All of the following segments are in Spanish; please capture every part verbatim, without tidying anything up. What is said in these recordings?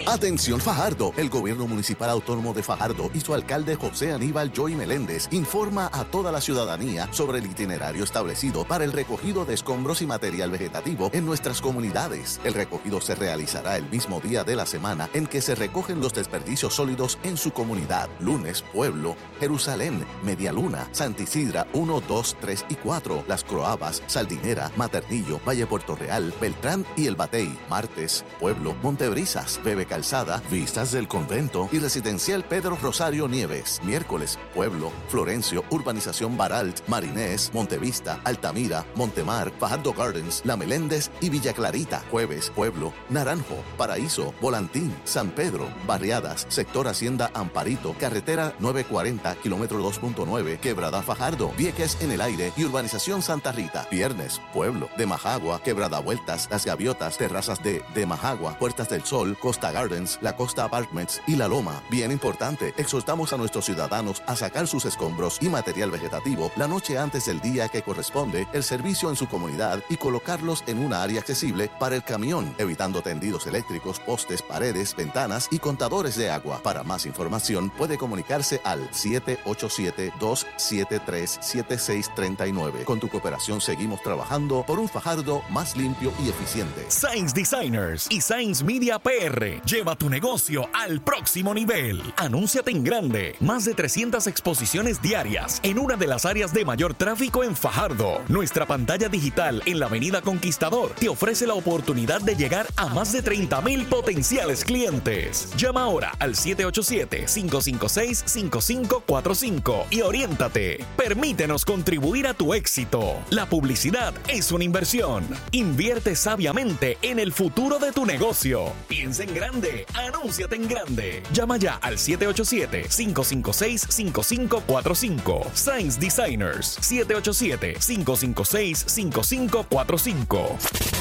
Atención Fajardo, el gobierno municipal autónomo de Fajardo y su alcalde José Aníbal Joy Meléndez informa a toda la ciudadanía sobre el itinerario establecido para el recogido de escombros y material vegetativo en nuestras comunidades. El recogido se realizará el mismo día de la semana en que se recogen los desperdicios sólidos en su comunidad. Lunes, Pueblo, Jerusalén, Medialuna, Santa Isidra uno, dos, tres y cuatro, Las Croabas, Saldinera, Maternillo, Valle Puerto Real, Beltrán y El Batey. Martes, Pueblo, Montebrisas, Bebe Calzada, Vistas del Convento y Residencial Pedro Rosario Nieves. Miércoles, Pueblo, Florencio, Urbanización Baralt, Marinés, Montevista, Altamira, Montemar, Fajardo Gardens, La Meléndez y Villa Clarita. Jueves, Pueblo, Naranjo, Paraíso, Volantín, San Pedro, Barriadas, Sector Hacienda Amparito, Carretera novecientos cuarenta, kilómetro dos punto nueve, Quebrada Fajardo, Vieques en el Aire y Urbanización Santa Rita. Viernes, Pueblo, de Majagua, Quebrada Vueltas, Las Gaviotas, Terrazas de De Majagua, Puertas del Sol, Costa Gardens, La Costa Apartments y La Loma. Bien importante, exhortamos a nuestros ciudadanos a sacar sus escombros y material vegetativo la noche antes del día que corresponde el servicio en su comunidad y colocarlos en una área accesible para el camión, evitando tendidos eléctricos, postes, paredes, ventanas y contadores de agua. Para más información puede comunicarse al siete ocho siete, dos siete tres, siete seis tres nueve. Con tu cooperación seguimos trabajando por un Fajardo más limpio y eficiente. Sainz Designers y Sainz Media P R. Lleva tu negocio al próximo nivel. Anúnciate en grande. Más de trescientas exposiciones diarias en una de las áreas de mayor tráfico en Fajardo. Nuestra pantalla digital en la Avenida Conquistador te ofrece la oportunidad de llegar a más de treinta mil potenciales clientes. Llama ahora al siete ocho siete, cinco cinco seis, cinco cinco cuatro cinco y oriéntate. Permítenos contribuir a tu éxito. La publicidad es una inversión. Invierte sabiamente en el futuro de tu negocio. Piensa en grande. Anúnciate en grande. Llama ya al siete ocho siete, cinco cinco seis, cinco cinco cuatro cinco. Sainz Designers, siete ocho siete, cinco cinco seis, cinco cinco cuatro cinco.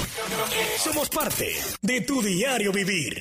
Somos parte de tu diario vivir.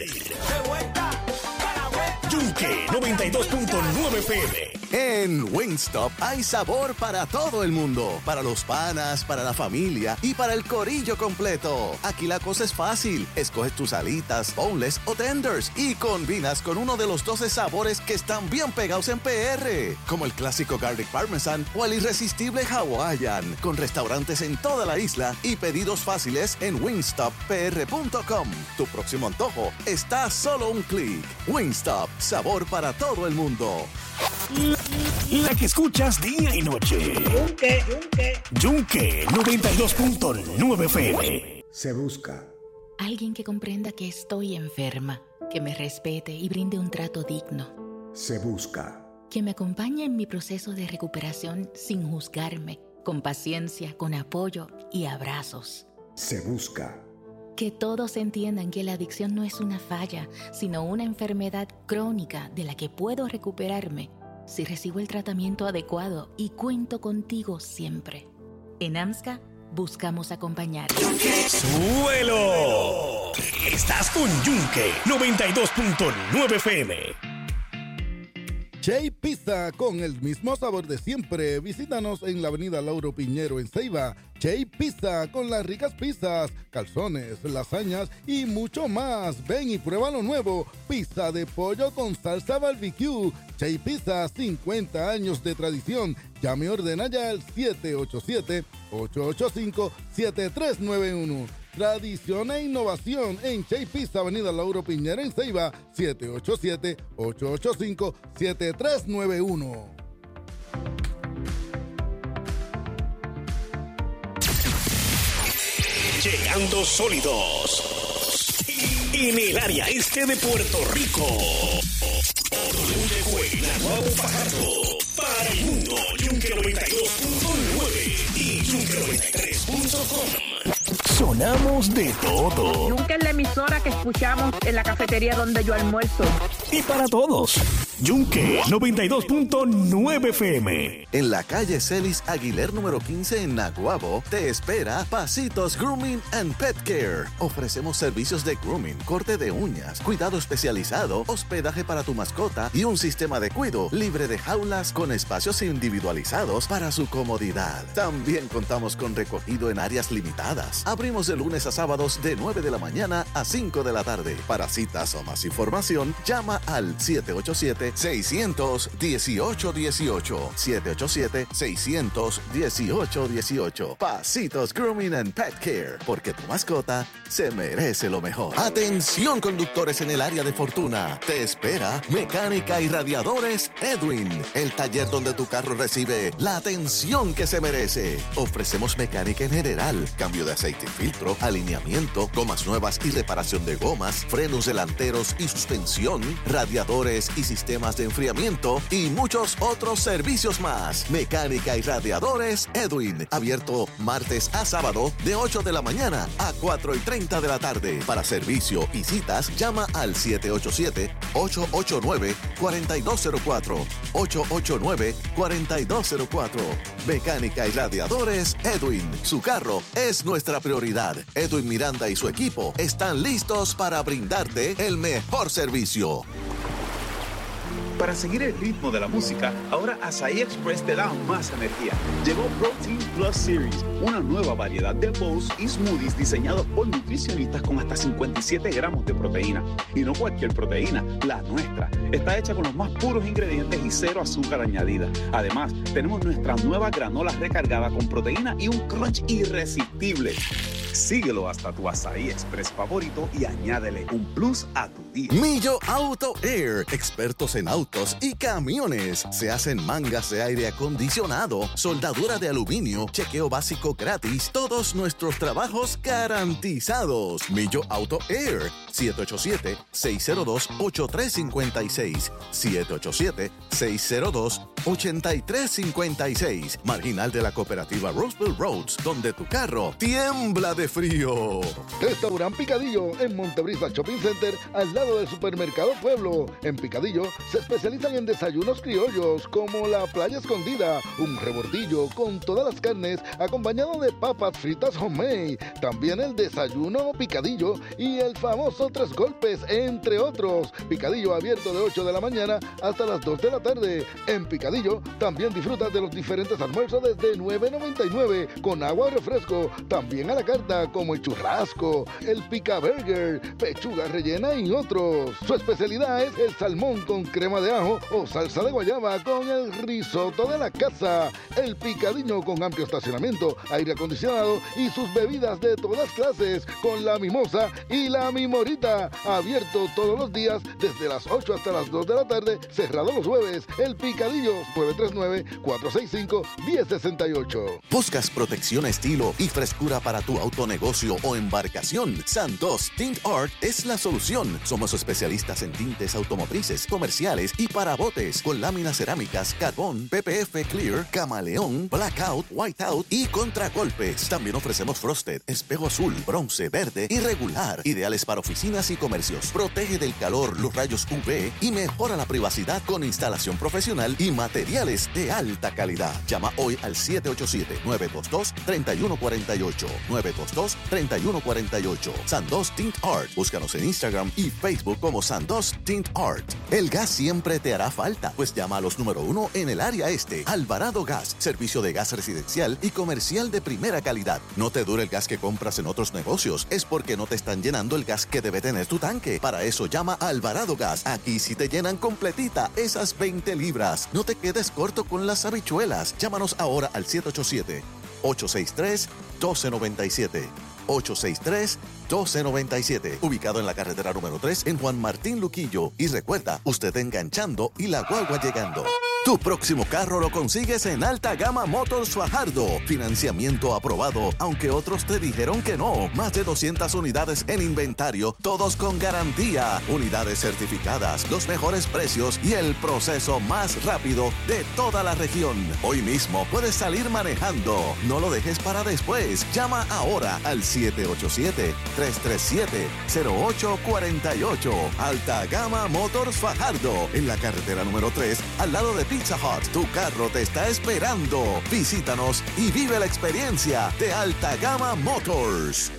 Yunque noventa y dos punto nueve F M. En Wingstop hay sabor para todo el mundo, para los panas, para la familia y para el corillo completo. Aquí la cosa es fácil, escoges tus alitas, boneless o tenders y combinas con uno de los doce sabores que están bien pegados en P R, como el clásico Garlic Parmesan o el irresistible Hawaiian, con restaurantes en toda la isla y pedidos fáciles en wingstop p r punto com. Tu próximo antojo está a solo un clic. Wingstop, sabor para todo el mundo. La que escuchas día y noche. Yunque, Yunque. Yunque noventa y dos punto nueve F M. Se busca alguien que comprenda que estoy enferma, que me respete y brinde un trato digno. Se busca que me acompañe en mi proceso de recuperación sin juzgarme, con paciencia, con apoyo y abrazos. Se busca que todos entiendan que la adicción no es una falla, sino una enfermedad crónica de la que puedo recuperarme si recibo el tratamiento adecuado y cuento contigo siempre. En AMSCA buscamos acompañar. ¡Suelo! Estás con Yunque noventa y dos punto nueve F M. Chay Pizza, con el mismo sabor de siempre. Visítanos en la avenida Lauro Piñero en Ceiba. Chay Pizza, con las ricas pizzas, calzones, lasañas y mucho más. Ven y prueba lo nuevo. Pizza de pollo con salsa barbecue. Chay Pizza, cincuenta años de tradición. Llame y ordena ya al siete ocho siete, ocho ocho cinco, siete tres nueve uno. Tradición e innovación en Chay Pizza, avenida Lauro Piñera en Ceiba, siete ocho siete, ocho ocho cinco, siete tres nueve uno. Llegando sólidos en el área este de Puerto Rico. W Guaynabo Fajardo para el mundo. Yunque noventa y dos punto nueve y Yunque noventa y tres punto com. Sonamos de todo. Yunque es la emisora que escuchamos en la cafetería donde yo almuerzo. Y para todos. Yunque noventa y dos punto nueve F M. En la calle Celis Aguiler número quince en Naguabo, te espera Pasitos Grooming and Pet Care. Ofrecemos servicios de grooming, corte de uñas, cuidado especializado, hospedaje para tu mascota y un sistema de cuido libre de jaulas con espacios individualizados para su comodidad. También contamos con recogido en áreas limitadas. Abrimos de lunes a sábados de nueve de la mañana a cinco de la tarde. Para citas o más información, llama al siete ocho siete, seis uno ocho, uno ocho. siete ocho siete, seis uno ocho, uno ocho. Pasitos Grooming and Pet Care, porque tu mascota se merece lo mejor. Atención, conductores en el área de Fortuna. Te espera Mecánica y Radiadores Edwin, el taller donde tu carro recibe la atención que se merece. Ofrecemos mecánica en general, cambio de aceite y filtro, alineamiento, gomas nuevas y reparación de gomas, frenos delanteros y suspensión, radiadores y sistemas de enfriamiento y muchos otros servicios más. Mecánica y Radiadores Edwin, abierto martes a sábado de ocho de la mañana a cuatro y treinta de la tarde. Para servicio y citas, llama al siete ocho siete, ocho ocho nueve, cuatro dos cero cuatro, ocho ocho nueve, cuatro dos cero cuatro. Mecánica y Radiadores Edwin, su carro es nuestra prioridad. Edwin Miranda y su equipo están listos para brindarte el mejor servicio. Para seguir el ritmo de la música, ahora Asahi Express te da más energía. Llegó Protein Plus Series, una nueva variedad de bowls y smoothies diseñados por nutricionistas con hasta cincuenta y siete gramos de proteína. Y no cualquier proteína, la nuestra. Está hecha con los más puros ingredientes y cero azúcar añadida. Además, tenemos nuestra nueva granola recargada con proteína y un crunch irresistible. Síguelo hasta tu Asahi Express favorito y añádele un plus a tu día. Millo Auto Air, expertos en autos y camiones. Se hacen mangas de aire acondicionado, soldadura de aluminio, chequeo básico gratis, todos nuestros trabajos garantizados. Millo Auto Air, siete ocho siete, seis cero dos, ocho tres cinco seis, siete ocho siete, seis cero dos, ocho tres cinco seis, marginal de la cooperativa Roseville Roads, donde tu carro tiembla de frío. Restaurant Picadillo en Montebrisa Shopping Center, al lado del Supermercado Pueblo. En Picadillo se especializan en desayunos criollos como la playa escondida, un rebordillo con todas las carnes acompañado de papas fritas homemade, también el desayuno picadillo y el famoso tres golpes, entre otros. Picadillo abierto de ocho de la mañana hasta las dos de la tarde. En Picadillo también disfrutas de los diferentes almuerzos desde nueve noventa y nueve con agua o refresco, también a la carta como el churrasco, el pica burger, pechuga rellena y otros. Su especialidad es el salmón con crema de ajo o salsa de guayaba con el risotto de la casa. El Picadillo con amplio estacionamiento, aire acondicionado y sus bebidas de todas clases con la mimosa y la mimorita. Abierto todos los días desde las ocho hasta las dos de la tarde, cerrado los jueves. El Picadillo, nueve tres nueve, cuatro seis cinco, uno cero seis ocho. ¿Buscas protección, estilo y frescura para tu auto, negocio o embarcación? Santos Tint Art es la solución. Somos especialistas en tintes automotrices, comerciales y para botes, con láminas cerámicas, carbón, P P F Clear, camaleón, blackout, whiteout y contragolpes. También ofrecemos frosted, espejo azul, bronce, verde y regular, ideales para oficinas y comercios. Protege del calor, los rayos U V y mejora la privacidad con instalación profesional y materiales de alta calidad. Llama hoy al siete ocho siete, nueve dos dos, tres uno cuatro ocho, nueve dos dos, tres uno cuatro ocho. Sandos Tint Art. Búscanos en Instagram y Facebook como Sandos Tint Art. El gas siempre te hará falta, pues llama a los número uno en el área este. Alvarado Gas, servicio de gas residencial y comercial de primera calidad. No te dure el gas que compras en otros negocios, es porque no te están llenando el gas que debe tener tu tanque. Para eso llama a Alvarado Gas. Aquí sí te llenan completita esas veinte libras. No te quedes corto con las habichuelas. Llámanos ahora al siete ocho siete, ocho seis tres, uno dos nueve siete. ocho seis tres, uno dos nueve siete. Ubicado en la carretera número tres en Juan Martín Luquillo. Y recuerda, usted enganchando y la guagua llegando. Tu próximo carro lo consigues en Alta Gama Motors Fajardo. Financiamiento aprobado, aunque otros te dijeron que no. Más de doscientas unidades en inventario, todos con garantía. Unidades certificadas, los mejores precios y el proceso más rápido de toda la región. Hoy mismo puedes salir manejando. No lo dejes para después. Llama ahora al siete ocho siete, tres tres tres siete, cero ocho cuatro ocho. Alta Gama Motors Fajardo, en la carretera número tres, al lado de Pizza Hut. Tu carro te está esperando. Visítanos y vive la experiencia de Alta Gama Motors.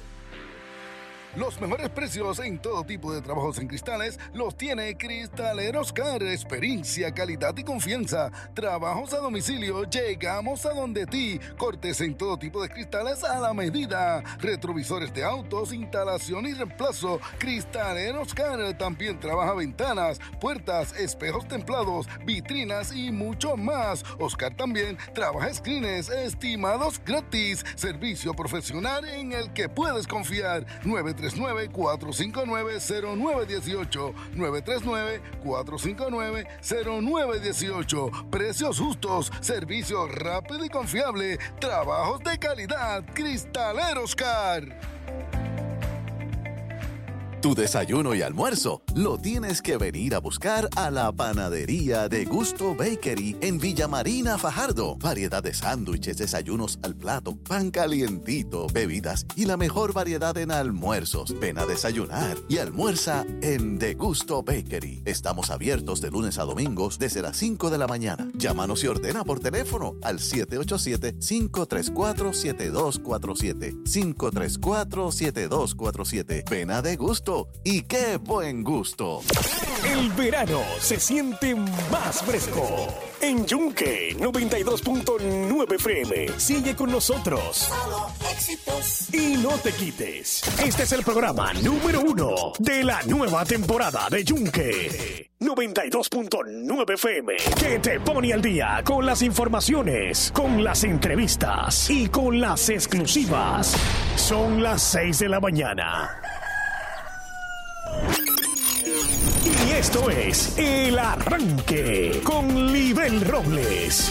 Los mejores precios en todo tipo de trabajos en cristales los tiene Cristalero Oscar. Experiencia, calidad y confianza. Trabajos a domicilio, llegamos a donde ti. Cortes en todo tipo de cristales a la medida. Retrovisores de autos, instalación y reemplazo. Cristalero Oscar también trabaja ventanas, puertas, espejos templados, vitrinas y mucho más. Oscar también trabaja screens, estimados gratis. Servicio profesional en el que puedes confiar. nueve tres nueve, cuatro cinco nueve, cero nueve uno ocho, nueve tres nueve, cuatro cinco nueve, cero nueve uno ocho. Precios justos, servicio rápido y confiable, trabajos de calidad. Cristalero Oscar. Tu desayuno y almuerzo lo tienes que venir a buscar a la panadería de Gusto Bakery en Villa Marina, Fajardo. Variedad de sándwiches, desayunos al plato, pan calientito, bebidas y la mejor variedad en almuerzos. Ven a desayunar y almuerza en De Gusto Bakery. Estamos abiertos de lunes a domingos desde las cinco de la mañana. Llámanos y ordena por teléfono al siete ocho siete, cinco tres cuatro, siete dos cuatro siete. cinco tres cuatro, siete dos cuatro siete. Ven a De Gusto. Y qué buen gusto. El verano se siente más fresco. En Yunque noventa y dos punto nueve F M. Sigue con nosotros. Y no te quites. Este es el programa número uno de la nueva temporada de Yunque noventa y dos punto nueve F M, que te pone al día con las informaciones, con las entrevistas y con las exclusivas. Son las seis de la mañana. Y esto es El Arranque con Libel Robles.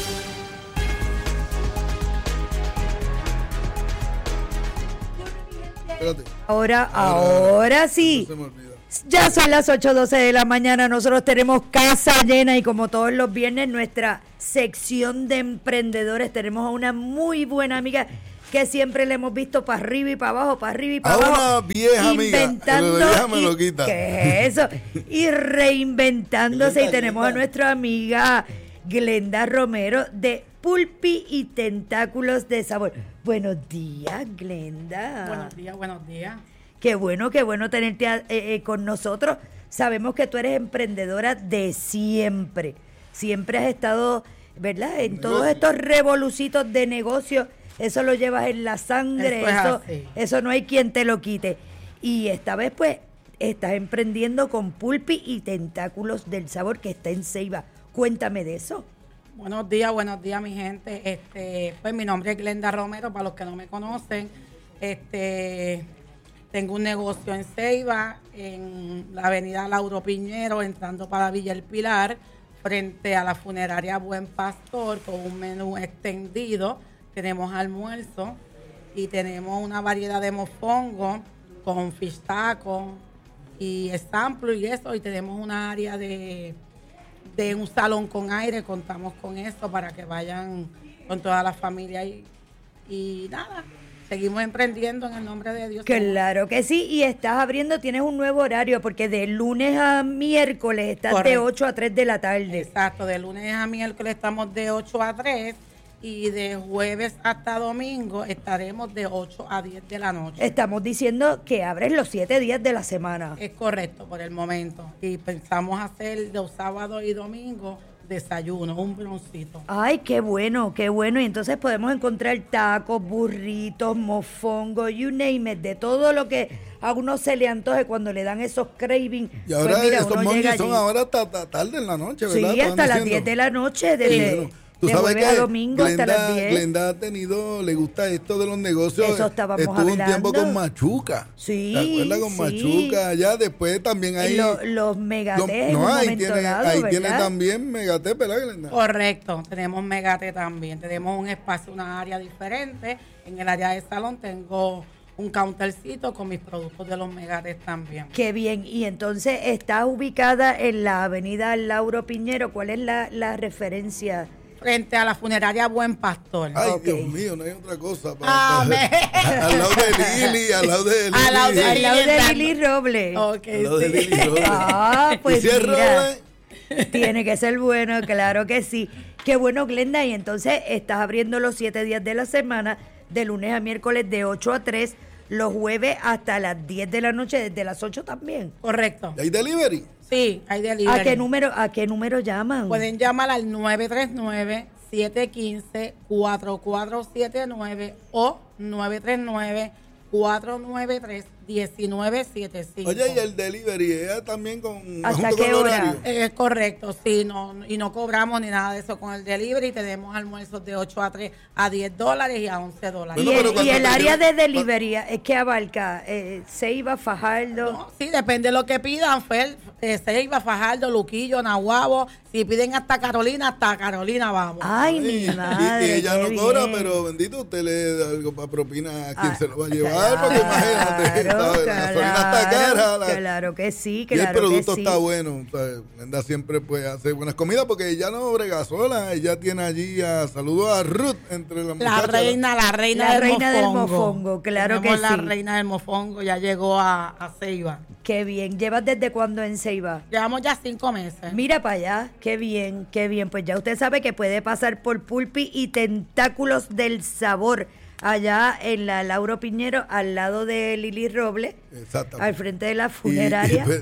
Espérate. Ahora, ahora sí. No se me olvida. Ya son las ocho doce de la mañana. Nosotros tenemos casa llena y como todos los viernes, nuestra sección de emprendedores. Tenemos a una muy buena amiga que siempre le hemos visto para arriba y para abajo, para arriba y para A abajo. una vieja amiga, inventando lo de vieja me y- lo quita. ¿Qué es eso? Y reinventándose. Y tenemos a nuestra amiga Glenda Romero de Pulpi y Tentáculos de Sabor. Buenos días, Glenda. Buenos días, buenos días. Qué bueno, qué bueno tenerte a- eh, eh, con nosotros. Sabemos que tú eres emprendedora de siempre. Siempre has estado, ¿verdad? En todos estos revolucitos de negocio. Eso lo llevas en la sangre. Eso es Eso, así. eso no hay quien te lo quite. Y esta vez, pues, estás emprendiendo con Pulpi y Tentáculos del Sabor, que está en Ceiba. Cuéntame de eso. Buenos días, buenos días, mi gente. Este, pues mi nombre es Glenda Romero, para los que no me conocen. Este, tengo un negocio en Ceiba, en la avenida Lauro Piñero, entrando para Villa El Pilar, frente a la funeraria Buen Pastor, con un menú extendido. Tenemos almuerzo y tenemos una variedad de mofongo con fish taco y estamplo y eso. Y tenemos una área de, de un salón con aire. Contamos con eso para que vayan con toda la familia. Y, y nada, seguimos emprendiendo en el nombre de Dios. Claro que sí, y estás abriendo, tienes un nuevo horario, porque de lunes a miércoles estás de Correcto. ocho a tres de la tarde. Exacto, de lunes a miércoles estamos de ocho a tres y de jueves hasta domingo estaremos de ocho a diez de la noche. Estamos diciendo que abres los siete días de la semana. Es correcto por el momento. Y pensamos hacer los sábados y domingos desayuno, un broncito. Ay, qué bueno, qué bueno. Y entonces podemos encontrar tacos, burritos, mofongo, you name it, de todo lo que a uno se le antoje cuando le dan esos cravings. Y ahora Pues mira, esos uno monchis llega son allí. ahora hasta, hasta tarde en la noche, ¿verdad? Sí, Estaban hasta las diciendo. diez de la noche, desde Sí, bueno, tú de sabes jueves que a domingo hasta las Glenda, diez. Glenda ha tenido, le gusta esto de los negocios. Eso estábamos Estuvo un tiempo hablando. con Machuca. Sí, ¿Te acuerdas con sí. Machuca allá? Después también hay... Lo- los megatés en no, un ahí momento tiene, dado, ahí ¿verdad? tiene también Megate, ¿verdad, Glenda? Correcto, tenemos megate también. Tenemos un espacio, una área diferente. En el área de salón tengo un countercito con mis productos de los megates también. Qué bien. Y entonces está ubicada en la avenida Lauro Piñero. ¿Cuál es la, la referencia frente a la funeraria Buen Pastor. Ay, Ok. Dios mío, no hay otra cosa. Para, Amén. al lado de Lili, al lado de Lili. Al lado de Al lado de Lili. Lili Robles. Ok, Al lado de sí. Lili Robles. Ah, pues ¿Y si es mira. Robles? Tiene que ser bueno, claro que sí. Qué bueno, Glenda. Y entonces estás abriendo los siete días de la semana, de lunes a miércoles de ocho a tres, los jueves hasta las diez de la noche, desde las ocho también. Correcto. ¿Y hay delivery? Sí, hay delivery. ¿A qué número, a qué número llaman? Pueden llamar al nueve tres nueve, siete uno cinco, cuatro cuatro siete nueve o nueve tres nueve, cuatro nueve tres, uno nueve siete cinco. Oye, y el delivery, ella también con... ¿Hasta junto con qué el hora? horario. Es correcto, sí, no, y no cobramos ni nada de eso con el delivery. Tenemos almuerzos de ocho a tres a diez dólares y a once dólares. Y Bueno, pero el, y cuando el te área lleve- de delivery es que abarca eh, Ceiba, Fajardo. No, sí, depende de lo que pidan, Fer, eh, Ceiba, Fajardo, Luquillo, Nahuabo. Si piden hasta Carolina, hasta Carolina vamos. Ay, mi Y- madre. y ella qué no cobra, bien. pero bendito, usted le da algo para propina a quien Ah, se lo va a claro, llevar, porque imagínate, ¿sabes? La gasolina está cara. la- Claro que sí, y el claro producto que sí. está bueno. O sea, Glenda siempre puede hacer buenas comidas porque ella no brega sola. Ella tiene allí a saludos a Ruth entre las La muchachas. reina, la reina, La del, reina del mofongo. mofongo, claro Tenemos que la sí. reina del mofongo, ya llegó a, a Ceiba. Qué bien. ¿Llevas desde cuándo en Ceiba? Llevamos ya cinco meses. Mira para allá, qué bien, qué bien. Pues ya usted sabe que puede pasar por Pulpi y Tentáculos del Sabor, allá en la Lauro Piñero, al lado de Lili Robles, Exactamente. al frente de la Y- funeraria. Y, pues,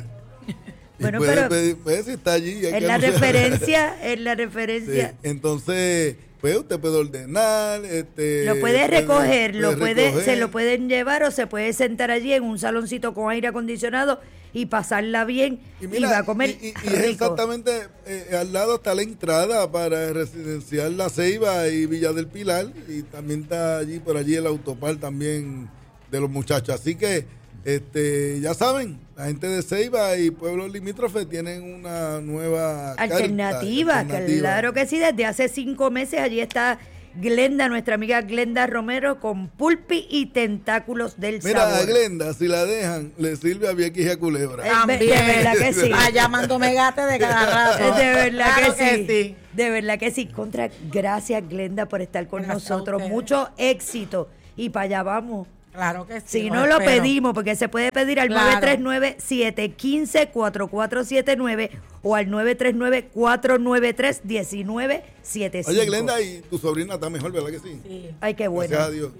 y Bueno, puede pero pedir- pues, si está allí. es en que la no sé. referencia, en la Sí, referencia. entonces, pues usted puede ordenar. Este, Lo puede recoger, lo puede, recoger. se lo pueden llevar o se puede sentar allí en un saloncito con aire acondicionado y pasarla bien y, mira, va a comer y- y- y es rico. exactamente eh, al lado está la entrada para el residencial La Ceiba y Villa del Pilar, y también está allí por allí el autopar también de los muchachos. Así que este ya saben, la gente de Ceiba y pueblos limítrofes tienen una nueva carta, Alternativa, alternativa. claro que sí. Desde hace cinco meses allí está Glenda, nuestra amiga Glenda Romero, con Pulpi y Tentáculos del Mira, a Sabor. Glenda, si la dejan, le sirve a Vieques y a Culebra. Eh, de- de verdad que sí. Va llamándome gate de cada rato. De verdad Claro que, sí. De verdad que sí. Contra, gracias Glenda por estar con Gracias a nosotros. ustedes. Mucho éxito. Y para allá vamos. Claro que sí. Si los no lo espero. pedimos, porque se puede pedir al Claro. nueve tres nueve, siete uno cinco, cuatro cuatro siete nueve o al nueve tres nueve, cuatro nueve tres, uno nueve siete cinco. Oye, Glenda, y tu sobrina está mejor, ¿verdad que sí? Sí. Ay, qué bueno. Gracias a Dios.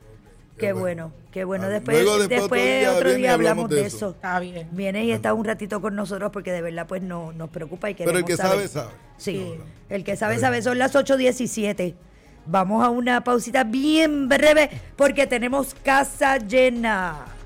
Qué bueno, qué bueno. Ah, Después, luego, después, después otro día otro viene y día hablamos hablamos de de eso. eso. Está bien. Viene y está un ratito con nosotros porque de verdad pues no, nos preocupa y queremos Pero el que saber. sabe, sabe. Sí, Sí. el que sabe, sabe. Son las ocho diecisiete. Vamos a una pausita bien breve porque tenemos casa llena.